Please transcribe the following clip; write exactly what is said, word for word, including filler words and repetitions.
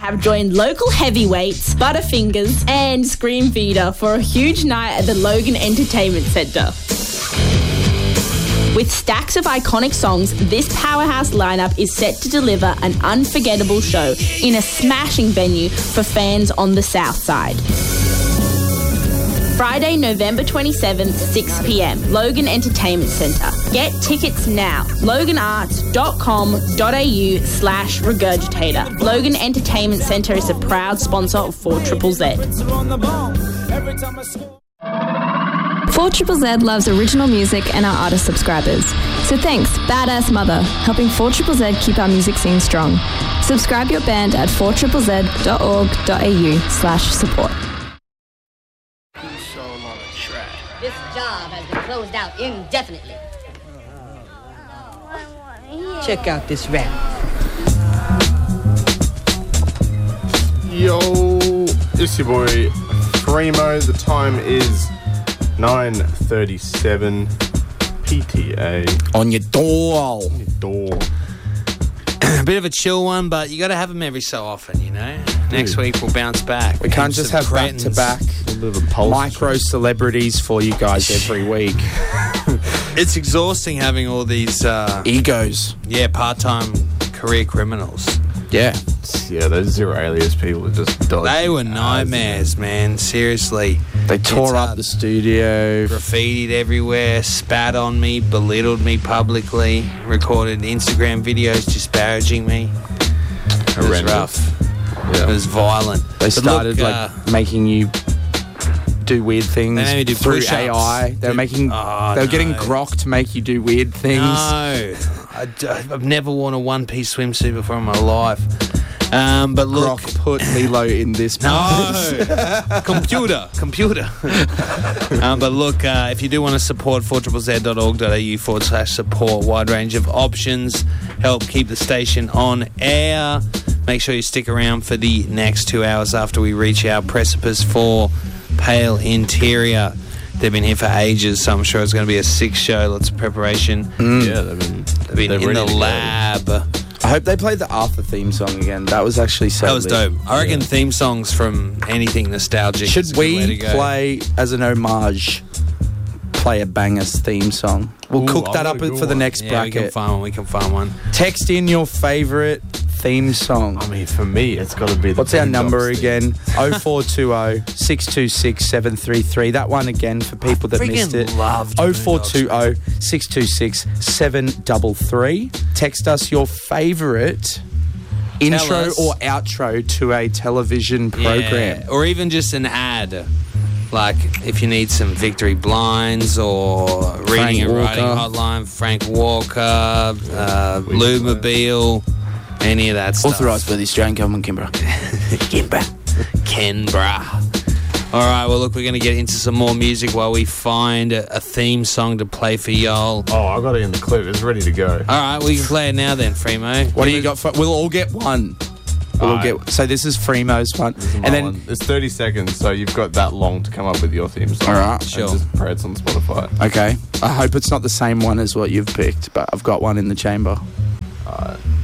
have joined local heavyweights, Butterfingers and Scream Feeder for a huge night at the Logan Entertainment Centre. With stacks of iconic songs, this powerhouse lineup is set to deliver an unforgettable show in a smashing venue for fans on the South Side. Friday, November twenty-seventh, six p.m, Logan Entertainment Centre. Get tickets now. loganarts.com.au slash regurgitator. Logan Entertainment Centre is a proud sponsor of four triple Z. four triple Z loves original music and our artist subscribers. So thanks, Badass Mother, helping four triple Z keep our music scene strong. Subscribe your band at four triple z dot org dot a u slash support. This job has been closed out indefinitely. Check out this rap. Yo, it's your boy Fremo. The time is nine thirty-seven P T A. On your door. On your door. A bit of a chill one, but you got to have them every so often, you know. Dude. Next week we'll bounce back. We can't just have back to back micro celebrities for you guys every week. It's exhausting having all these uh, egos. Yeah, part-time career criminals. Yeah. Yeah, those zero alias people are just dodgy. They were nightmares, man. Seriously. They tore up the studio. Graffitied everywhere, spat on me, belittled me publicly, recorded Instagram videos disparaging me. It was rough. Yeah. It was violent. They but started look, like uh, making you do weird things they made me do through push-ups. A I. They were making. Oh, they were no. getting Grok to make you do weird things. No, I, I've never worn a one-piece swimsuit before in my life. Um, but look, Grok put Lilo in this. No, computer, computer. um, but look, uh, if you do want to support four triple z dot org dot a u forward slash support, wide range of options help keep the station on air. Make sure you stick around for the next two hours after we reach our precipice for Pale Interior. They've been here for ages, so I'm sure it's going to be a sick show. Lots of preparation. Mm. Yeah, they've been, they've been in the lab. I hope they played the Arthur theme song again. That was actually so That was lit. dope. I reckon yeah. theme songs from anything nostalgic. Should we play as an homage? Play a bangers theme song. We'll Ooh, cook that I up would for the one. next yeah, bracket. We can find one. We can find one. Text in your favourite theme song. I mean, for me, it's got to be the What's our number theme. again? oh four two oh, six two six, seven three three. That one again for people that missed it. oh four two oh, six two six, seven three three. Text us your favourite intro us. or outro to a television program. Yeah. Or even just an ad. Like if you need some victory blinds or reading and writing hotline, Frank Walker, uh, Lubmobile, any of that stuff. Authorised by the Australian Government, Canberra. Canberra. Canberra. All right, well, look, we're going to get into some more music while we find a, a theme song to play for y'all. Oh, I got it in the clip. It's ready to go. All right, we can play it now then, Fremo. What do you got for... We'll all get one. We'll All right. get, so this is Fremo's one. And then one. It's thirty seconds, so you've got that long to come up with your theme song. All right. And Sure. just pray it's on Spotify. Okay. I hope it's not the same one as what you've picked, but I've got one in the chamber. All right.